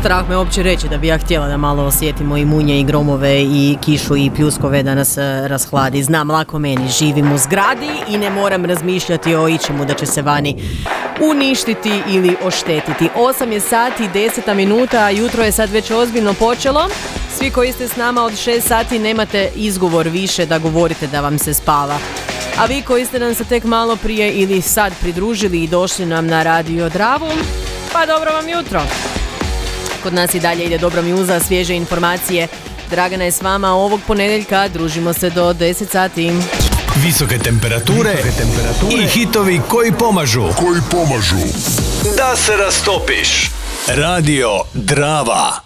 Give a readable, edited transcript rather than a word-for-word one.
Strah me uopće reći da bi ja htjela da malo osjetimo i munje i gromove i kišu i pljuskove da nas rashladi. Znam, lako meni, živim u zgradi i ne moram razmišljati o ičemu da će se vani uništiti ili oštetiti. 8 je sati, 10 minuta, a jutro je sad već ozbiljno počelo. Svi koji ste s nama od 6 sati nemate izgovor više da govorite da vam se spava. A vi koji ste nam se tek malo prije ili sad pridružili i došli nam na Radio Dravu, pa dobro vam jutro. Kod nas i dalje ide dobra mjuza, svježe informacije. Dragana je s vama ovog ponedjeljka, družimo se do 10 sati. Visoke temperature i hitovi koji pomažu da se rastopiš. Radio Drava.